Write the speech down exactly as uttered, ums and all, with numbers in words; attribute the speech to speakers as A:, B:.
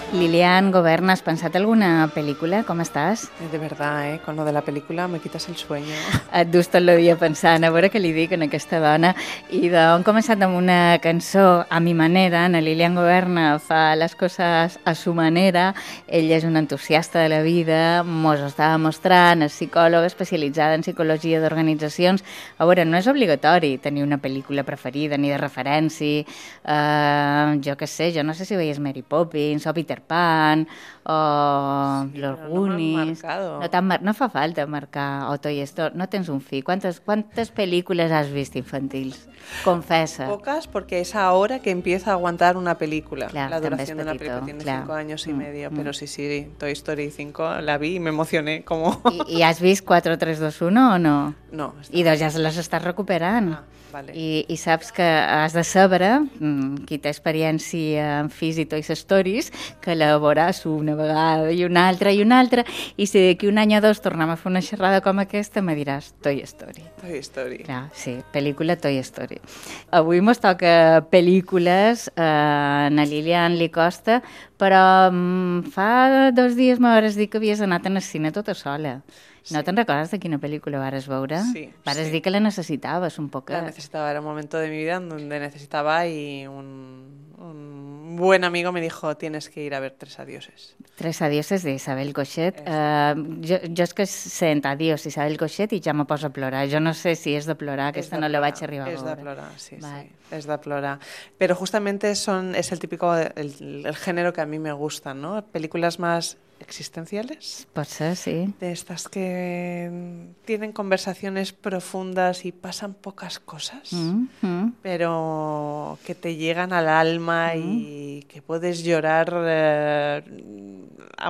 A: Lilian Goberna, ¿has pensado alguna película? Com estàs?
B: De verdad, eh? Con lo de la película me quitas el sueño.
A: Et dus tot el dia pensant, a veure què li dic a aquesta dona. I hem començat amb una cançó a mi manera. Na Lilian Goberna fa les coses a su manera. Ella és una entusiasta de la vida, mos estava mostrant, és psicòloga especialitzada en psicologia d'organitzacions. A veure, no és obligatori tenir una pel·lícula preferida ni de referència. Uh, jo què sé, jo no sé si veies Mary Poppins o Peter Pan o
B: Sí,
A: Los
B: pero no me han
A: Goonies.
B: marcado.
A: No, mar no fa falta marcar o Toy Story. No tens un fill. Quantes, quantes pel·lícules has vist infantils? Confessa.
B: Pocas, porque es ahora que empieza a aguantar una película.
A: Clar,
B: la
A: també és
B: duración de una
A: petitó,
B: película tiene
A: clar.
B: cinco años y
A: Mm,
B: medio,
A: mm.
B: pero sí, sí, Toy Story cinco la vi y me emocioné como...
A: I, I has vist quatre, tres, dos, uno o no?
B: No,
A: I doncs ja se les estàs recuperant.
B: Ah, vale.
A: I, I saps que has de saber, mm, qui té experiència en Fizz i Toy Stories, que la veuràs una vegada i una altra i una altra, i si d'aquí un any o dos tornem a fer una xerrada com aquesta, me diràs Toy Story.
B: Toy Story.
A: Clar, sí, pel·lícula Toy Story. Avui mos toca pel·lícules, eh, a Lilian li costa, però mm, fa dos dies m'hauràs dit que havies anat al cine tota sola. No
B: Sí.
A: te'n recordes de quina pel·lícula vares veure?
B: Sí,
A: Vares
B: sí.
A: dir que la necessitaves un poc.
B: La necesitaba, era un momento de mi vida en donde necesitaba y un, un buen amigo me dijo, tienes que ir a ver Tres Adioses.
A: Tres adioses d'Isabel Coixet.
B: Eso.
A: Uh, jo, jo és que sent adiós Isabel Coixet i ja me poso a plorar. Jo no sé si és de plorar, aquesta
B: Es de
A: no la
B: plorar,
A: vaig arribar a
B: Es
A: veure.
B: de plorar, sí,
A: Vale.
B: sí, es de plorar. Pero justamente son, es el típico, el, el género que a mí me gusta, ¿no? Películas más existenciales,
A: Pot ser, sí.
B: de estas que mm, tienen conversaciones profundas y pasan pocas cosas,
A: Mm -hmm.
B: pero que te llegan al alma y que puedes llorar eh,